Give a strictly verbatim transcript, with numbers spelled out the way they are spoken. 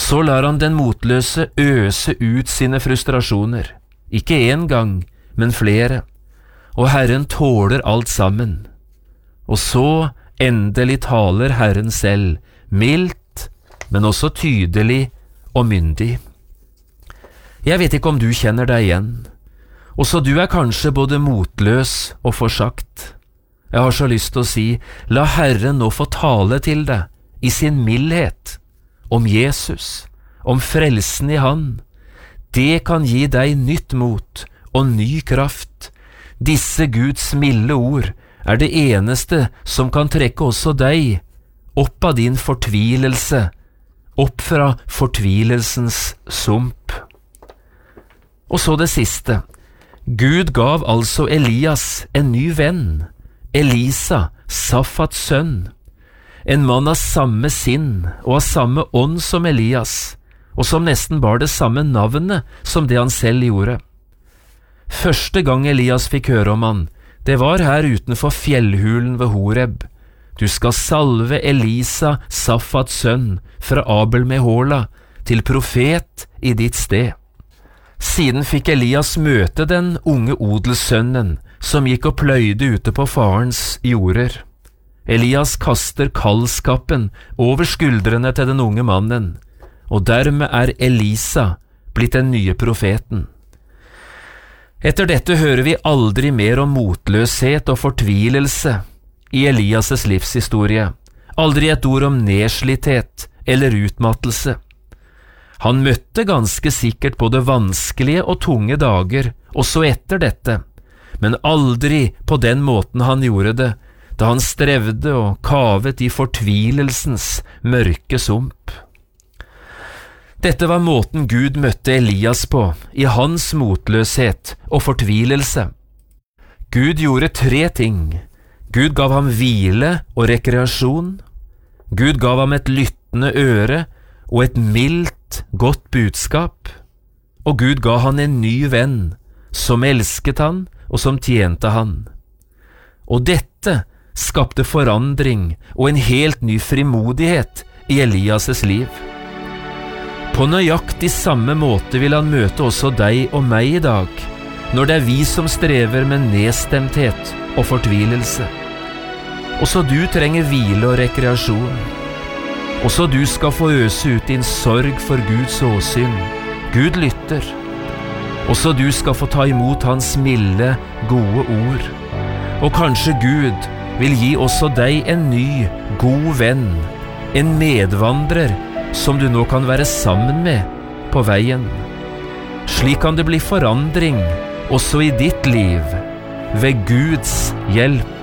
Så lar han den motløse øse ut sine frustrasjoner, ikke en gang, men flere, og Herren tåler alt sammen. Og så endelig taler Herren selv, mildt, men også tydelig og myndig. Jeg vet ikke om du kjenner deg igjen. Også du er kanskje både motløs og forsagt. Jeg har så lyst til å si, la Herren nå få tale til deg i sin mildhet, om Jesus, om frelsen i Han. Det kan gi deg nytt mot og ny kraft. Disse Guds milde ord er det eneste som kan trekke også deg opp av din fortvilelse, opp fra fortvilelsens sump. Og så det siste. Gud gav altså Elias en ny venn, Elisa, Safats sønn, en mann av samme sinn og av samme ånd som Elias, og som nesten bar det samme navnet som det han selv gjorde. Første gang Elias fikk høre om han, det var her utenfor fjellhulen ved Horeb. Du skal salve Elisa, Safats sønn, fra Abel Mehola, til profet i ditt sted. Siden fikk Elias møte den unge odelssønnen, som gikk og pløyde ute på farens jorder. Elias kaster kaldskapen over skuldrene til den unge mannen, og dermed er Elisa blitt den nye profeten. Etter dette hører vi aldri mer om motløshet og fortvilelse i Elias' livshistorie, aldri et ord om nedslitthet eller utmattelse. Han møtte ganske sikkert både vanskelige og tunge dager, også etter dette, men aldri på den måten han gjorde det, da han strevde og kavet i fortvilelsens mørke sump. Dette var måten Gud møtte Elias på, i hans motløshet og fortvilelse. Gud gjorde tre ting. Gud gav ham hvile og rekreasjon. Gud gav ham et lyttende øre og et mildt, godt budskap. Og Gud ga han en ny venn, som elsket han og som tjente han. Og dette skapte forandring og en helt ny frimodighet i Elias' liv. På nøyaktig samme måte vil han møte også deg og meg i dag, når det er vi som strever med nedstemthet og fortvilelse. Også du trenger hvile og rekreasjon. Også du skal få øse ut din sorg for Guds åsyn. Gud lytter. Også du skal få ta imot hans milde, gode ord. Og kanskje Gud vil gi også deg en ny, god venn, en medvandrer som du nå kan være sammen med på veien. Slik kan det bli forandring også i ditt liv, ved Guds hjelp.